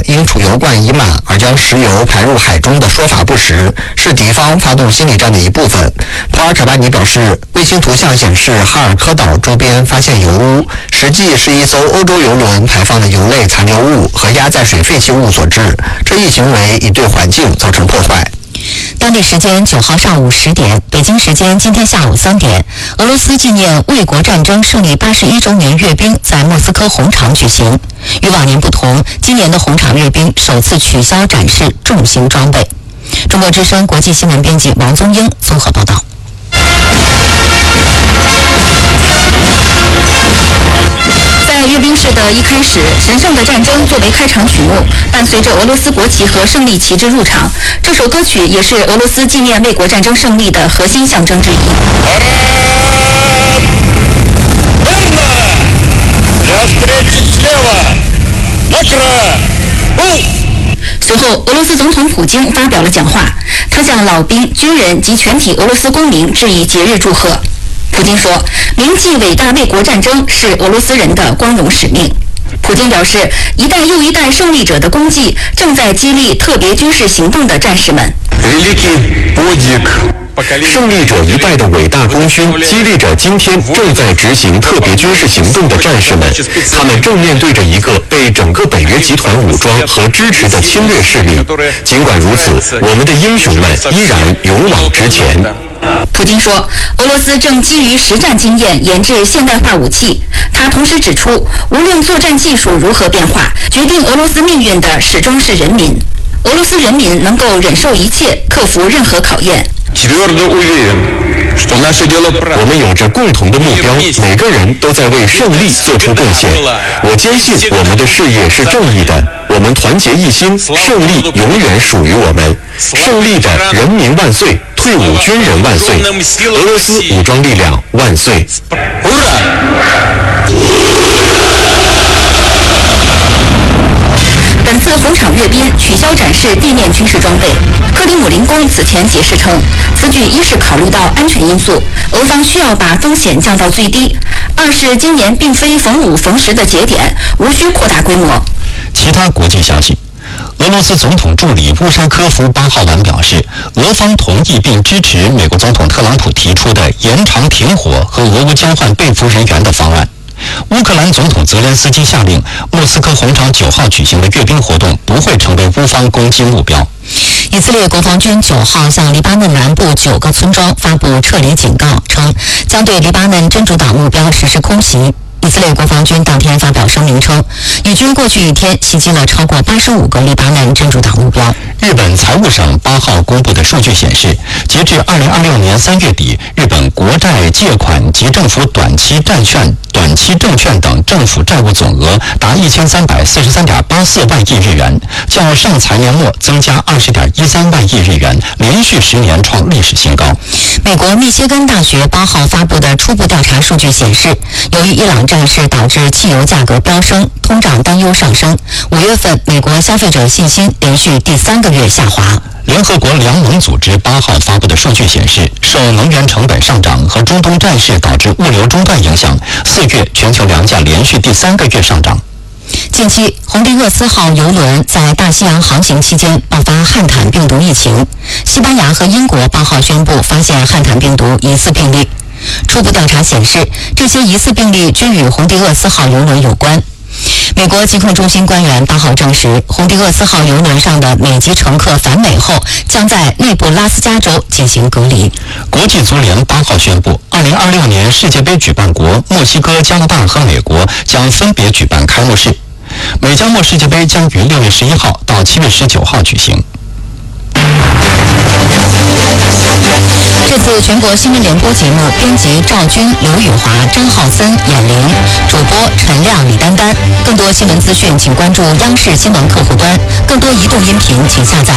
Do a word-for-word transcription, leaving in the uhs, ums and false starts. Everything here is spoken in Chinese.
因储油罐已满而将石油排入海中的说法不实，是敌方发动心理战的一部分。普尔卡巴尼表示，卫星图像显示哈尔科岛周边发现油污，实际是一艘欧洲油轮排放的油类残留物和压在水废弃物所致。这一行为已对环境造成破坏。 当地时间九号上午十点，北京时间今天下午三点，俄罗斯纪念卫国战争胜利八十一周年阅兵在莫斯科红场举行。与往年不同，今年的红场阅兵首次取消展示重型装备。中国之声国际新闻编辑王宗英综合报道。在阅兵式的一开始，神圣的战争作为开场曲目，伴随着俄罗斯国旗和胜利旗帜入场。这首歌曲也是俄罗斯纪念卫国战争胜利的核心象征之一。随后，俄罗斯总统普京发表了讲话，他向老兵、军人及全体俄罗斯公民致以节日祝贺。普京说，铭记伟大卫国战争是俄罗斯人的光荣使命。普京表示，一代又一代胜利者的功绩正在激励特别军事行动的战士们。 胜利者一代的伟大功勋激励着今天正在执行特别军事行动的战士们，他们正面对着一个被整个北约集团武装和支持的侵略势力。尽管如此，我们的英雄们依然勇往直前。 普京说，俄罗斯正基于实战经验研制现代化武器。他同时指出，无论作战技术如何变化，决定俄罗斯命运的始终是人民。俄罗斯人民能够忍受一切，克服任何考验。 我们有着共同的目标，每个人都在为胜利做出贡献。我坚信我们的事业是正义的，我们团结一心，胜利永远属于我们。胜利的人民万岁！退伍军人万岁！俄罗斯武装力量万岁！ 本次红场阅兵取消展示地面军事装备。克里姆林宫此前解释称，此举一是考虑到安全因素，俄方需要把风险降到最低；二是今年并非逢五逢十的节点，无需扩大规模。 其他国际消息。俄罗斯总统助理乌沙科夫八号晚表示，俄方同意并支持美国总统特朗普提出的延长停火和俄乌交换被捕人员的方案。乌克兰总统泽连斯基下令，莫斯科红场九号举行的阅兵活动不会成为乌方攻击目标。以色列国防军九号向黎巴嫩南部九个村庄发布撤离警告，称将对黎巴嫩真主党目标实施空袭。以色列国防军当天发表声明称，以军过去一天袭击了超过八十五个黎巴嫩真主党目标。日本财务省八号公布的数据显示，截至二零二六年三月底，日本国债借款及政府短期债券、短期证券等政府债务总额达一千三百四十三点八四万亿日元，较上财年末增加二十点一三万亿日元，连续十年创历史新高。美国密歇根大学八号发布的初步调查数据显示，由于伊朗战事导致汽油价格飙升，通胀担忧上升。五月份，美国消费者信心连续第三个月下滑。联合国粮农组织八号发布的数据显示，受能源成本上涨和中东战事导致物流中断影响，四月全球粮价连续第三个月上涨。近期，洪迪厄斯号邮轮在大西洋航行期间爆发汉坦病毒疫情，西班牙和英国八号宣布发现汉坦病毒疑似病例。初步调查显示，这些疑似病例均与洪迪厄斯号邮轮有关。美国疾控中心官员八号证实，洪迪厄斯号邮轮上的美籍乘客返美后，将在内布拉斯加州进行隔离。国际足联八号宣布，二零二六年世界杯举办国墨西哥、加拿大和美国将分别举办开幕式。美加墨世界杯将于六月十一号到七月十九号举行。这次全国新闻联播节目编辑赵军、刘宇华、张浩森、演玲，主播陈亮、李丹丹。更多新闻资讯请关注央视新闻客户端，更多移动音频请下载